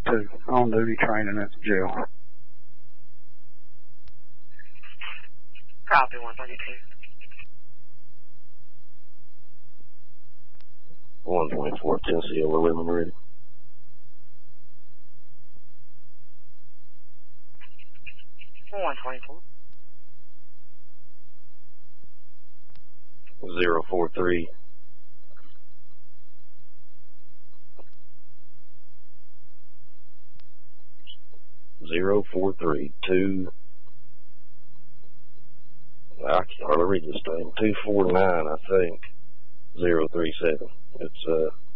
132, on duty training at the jail. Copy 132. 124, Tennessee, over women ready. For 124. 043. 043 2. I can hardly read this thing. 249, I think. 037. It's